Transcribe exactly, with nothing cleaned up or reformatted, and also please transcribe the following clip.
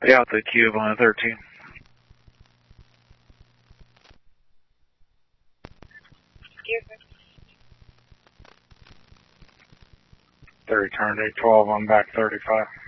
Yeah, the cube on a thirteen. Excuse me. They returned eight twelve on back thirty-five.